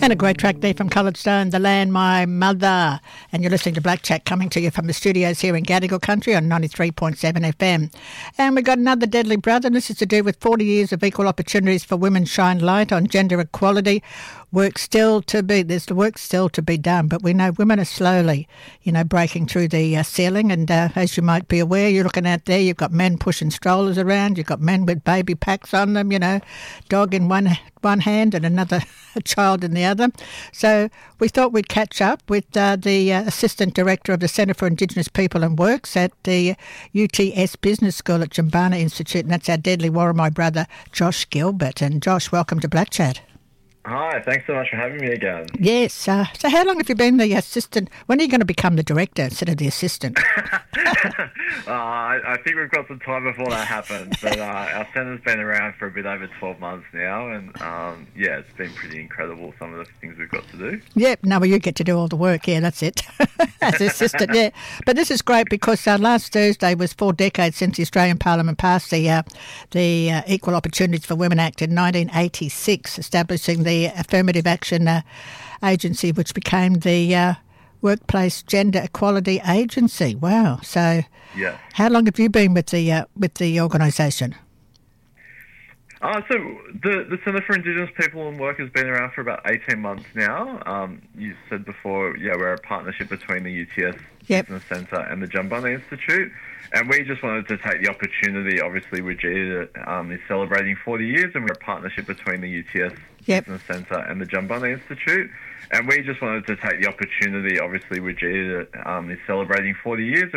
And a great track there from Coloured Stone, The Land My Mother. And you're listening to Black Chat, coming to you from the studios here in Gadigal Country on 93.7 FM. And we've got another deadly brother, and this is to do with 40 years of equal opportunities for women shine light on gender equality. There's the work still to be done, but we know women are slowly, breaking through the ceiling. And as you might be aware, you're looking out there, you've got men pushing strollers around, you've got men with baby packs on them, dog in one hand and another child in the other. So we thought we'd catch up with the Assistant Director of the Centre for Indigenous People and Works at the UTS Business School at Jumbunna Institute, and that's our deadly Worimi brother, Josh Gilbert. And Josh, welcome to Black Chat. Hi, thanks so much for having me again. Yes. So how long have you been the assistant? When are you going to become the director instead of the assistant? I think we've got some time before that happens, but our centre's been around for a bit over 12 months now, and it's been pretty incredible, some of the things we've got to do. Yep, no, well, you get to do all the work, that's it, as assistant, yeah. But this is great because last Thursday was 4 decades since the Australian Parliament passed the Equal Opportunities for Women Act in 1986, establishing the Affirmative Action Agency, which became the Workplace Gender Equality Agency. Wow! So, yeah. How long have you been with the organisation? So the Centre for Indigenous People and Work has been around for about 18 months now. You said before, we're a partnership between the UTS Business Centre and the Jumbunna Institute. And we just wanted to take the opportunity, obviously Wajir is celebrating 40 years, and we're a partnership between the UTS Business Centre and the Jumbunna Institute. And we just wanted to take the opportunity, obviously Wajir is celebrating 40 years,